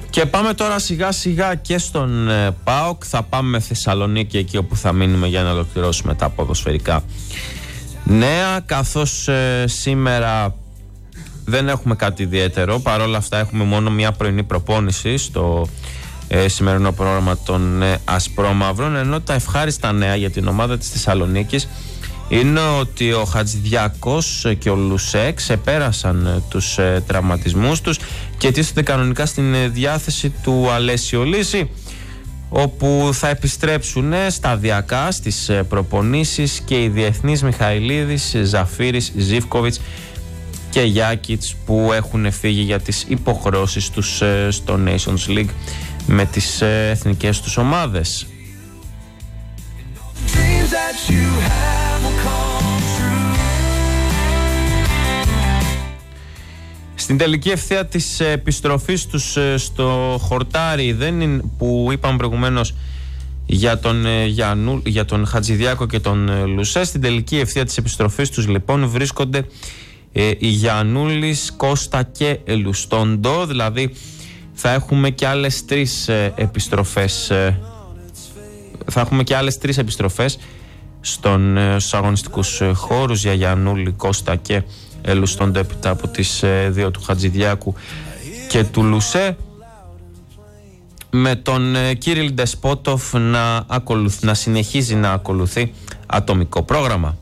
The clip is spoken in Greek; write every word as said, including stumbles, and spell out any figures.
Και πάμε τώρα σιγά σιγά και στον ε, ΠΑΟΚ. Θα πάμε Θεσσαλονίκη, εκεί όπου θα μείνουμε για να ολοκληρώσουμε τα ποδοσφαιρικά νέα. Καθώς ε, σήμερα δεν έχουμε κάτι ιδιαίτερο, παρόλα αυτά έχουμε μόνο μια πρωινή προπόνηση στο ε, σημερινό πρόγραμμα των ε, Ασπρόμαυρων. Ενώ τα ευχάριστα νέα για την ομάδα της Θεσσαλονίκης είναι ότι ο Χατζηδιάκος και ο Λουσέ ξεπέρασαν τους ε, τραυματισμούς τους και τίθεται κανονικά στην ε, διάθεση του Αλέσιο Λύση, όπου θα επιστρέψουν σταδιακά στις ε, προπονήσεις και οι διεθνείς Μιχαηλίδης, Ζαφύρης, Ζίβκοβιτς και Γιάκιτς, που έχουν φύγει για τις υποχρεώσεις τους ε, στο Nations League με τις ε, εθνικές τους ομάδες. Στην τελική ευθεία της επιστροφής τους στο χορτάρι, δεν είναι, που είπαμε προηγουμένως για τον, Γιαννού, για τον Χατζηδιάκο και τον Λουσέ, στην τελική ευθεία της επιστροφής τους λοιπόν βρίσκονται ε, οι Γιαννούλης, Κώστα και Ελουστόντο. Δηλαδή θα έχουμε και άλλες τρεις ε, επιστροφές ε, θα έχουμε και άλλες τρεις επιστροφές στον, ε, στους αγωνιστικούς ε, χώρους για Γιαννούλη, Κώστα και Ελουστόντο, έπειτα από τις ε, δύο του Χατζηδιάκου και του Λουσέ, με τον ε, Κύριλ Ντεσπότοφ να, ακολουθ, να συνεχίζει να ακολουθεί ατομικό πρόγραμμα.